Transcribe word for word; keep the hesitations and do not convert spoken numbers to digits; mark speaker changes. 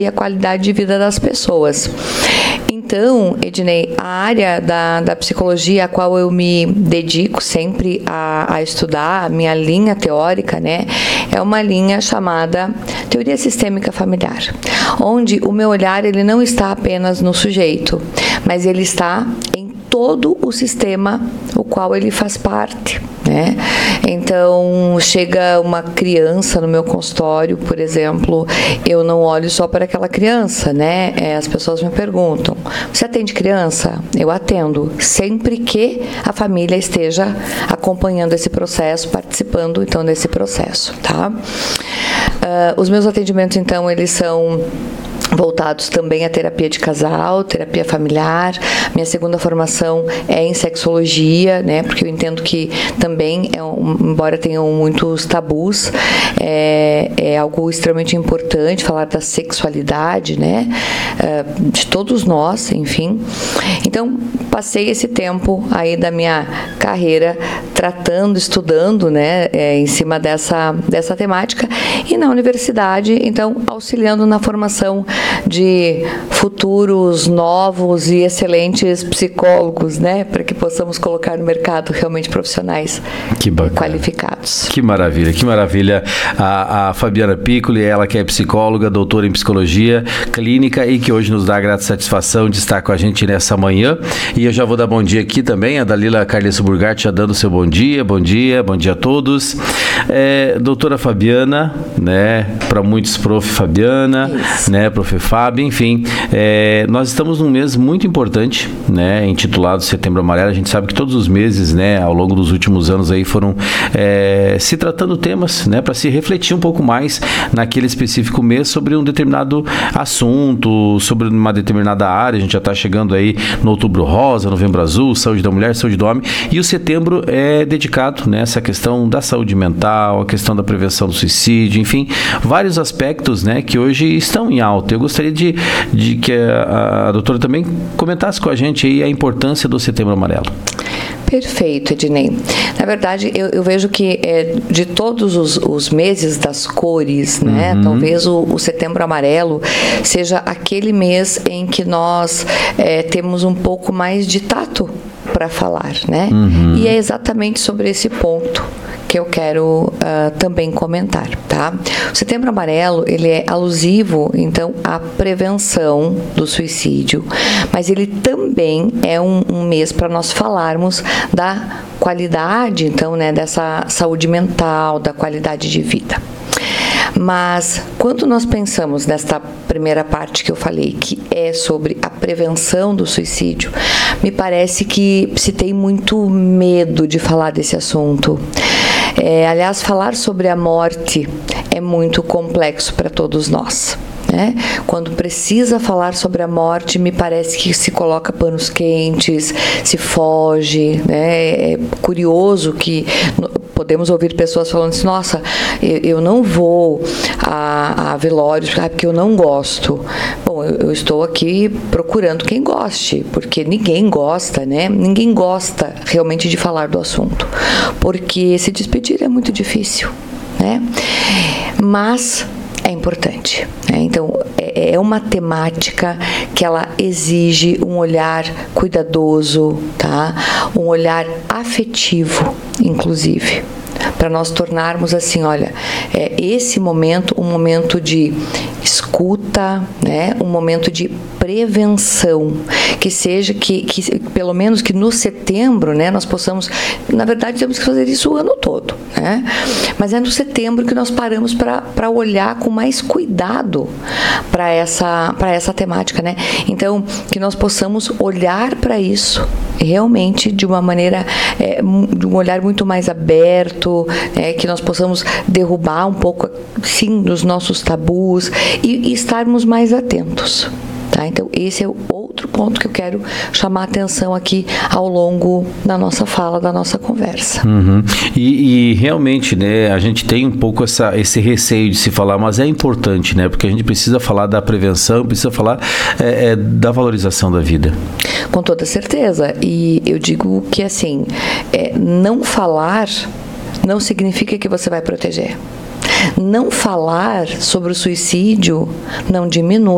Speaker 1: e a qualidade de vida das pessoas. Então, Ednei, a área da, da psicologia a qual eu me dedico sempre a, a estudar, a minha linha teórica, né, é uma linha chamada Teoria Sistêmica Familiar, onde o meu olhar ele não está apenas no sujeito, mas ele está em todo o sistema o qual ele faz parte, né? Então, chega uma criança no meu consultório, por exemplo, eu não olho só para aquela criança, né? É, as pessoas me perguntam, você atende criança? Eu atendo, sempre que a família esteja acompanhando esse processo, participando, então, desse processo, tá? Uh, os meus atendimentos, então, eles são voltados também à terapia de casal, terapia familiar. Minha segunda formação é em sexologia, né? Porque eu entendo que também, é um, embora tenham muitos tabus, é, é algo extremamente importante falar da sexualidade, né? É, de todos nós, enfim. Então, passei esse tempo aí da minha carreira tratando, estudando, né? É, em cima dessa, dessa temática. E na universidade, então, auxiliando na formação de futuros novos e excelentes psicólogos, né, para que possamos colocar no mercado realmente profissionais que qualificados.
Speaker 2: Que maravilha, que maravilha. A, a Fabiana Piccoli, ela que é psicóloga, doutora em psicologia clínica e que hoje nos dá a grata satisfação de estar com a gente nessa manhã. E eu já vou dar bom dia aqui também, a Dalila Carlesso Burgatti já dando o seu bom dia, bom dia, bom dia a todos. É, doutora Fabiana, né, para muitos prof Fabiana, Isso. né, prof Fábio, enfim, é, nós estamos num mês muito importante, né, intitulado Setembro Amarelo. A gente sabe que todos os meses, né, ao longo dos últimos anos aí foram é, se tratando temas, né, para se refletir um pouco mais naquele específico mês sobre um determinado assunto, sobre uma determinada área. A gente já está chegando aí no Outubro Rosa, Novembro Azul, Saúde da Mulher, Saúde do Homem, e o setembro é dedicado nessa, né, questão da saúde mental, a questão da prevenção do suicídio, enfim, vários aspectos, né, que hoje estão em alta. Eu gostaria de, de que a, a doutora também comentasse com a gente aí a importância do Setembro Amarelo.
Speaker 1: Perfeito, Ednei. Na verdade, eu, eu vejo que é, de todos os, os meses das cores, né, uhum. talvez o, o Setembro Amarelo seja aquele mês em que nós é, temos um pouco mais de tato para falar, né? Uhum. E é exatamente sobre esse ponto que eu quero uh, também comentar, tá? O Setembro Amarelo, ele é alusivo, então, à prevenção do suicídio, mas ele também é um, um mês para nós falarmos da qualidade, então, né, dessa saúde mental, da qualidade de vida. Mas, quando nós pensamos nesta primeira parte que eu falei, que é sobre a prevenção do suicídio, me parece que se tem muito medo de falar desse assunto. É, aliás, falar sobre a morte é muito complexo para todos nós, né? Quando precisa falar sobre a morte, me parece que se coloca panos quentes, se foge, né? É curioso que podemos ouvir pessoas falando assim, nossa, eu, eu não vou a, a velórios porque eu não gosto. Bom, eu, eu estou aqui procurando quem goste, porque ninguém gosta, né? Ninguém gosta realmente de falar do assunto, porque se despedir é muito difícil, né? Mas é importante, né? Então, é uma temática que ela exige um olhar cuidadoso, tá? Um olhar afetivo, inclusive, para nós tornarmos assim, olha, é esse momento um momento de escuta, né? Um momento de prevenção, que seja que, que pelo menos que no setembro, né, nós possamos, na verdade temos que fazer isso o ano todo, né? Mas é no setembro que nós paramos para olhar com mais cuidado para essa, para essa temática, né? Então, que nós possamos olhar para isso realmente de uma maneira, é, de um olhar muito mais aberto, é, que nós possamos derrubar um pouco, sim, dos nossos tabus e, e estarmos mais atentos. Tá? Então, esse é o outro ponto que eu quero chamar a atenção aqui ao longo da nossa fala, da nossa conversa.
Speaker 2: Uhum. E, e realmente, né, a gente tem um pouco essa, esse receio de se falar, mas é importante, né, porque a gente precisa falar da prevenção, precisa falar é, é, da valorização da vida.
Speaker 1: Com toda certeza. E eu digo que, assim, é, não falar não significa que você vai proteger. Não falar sobre o suicídio não diminui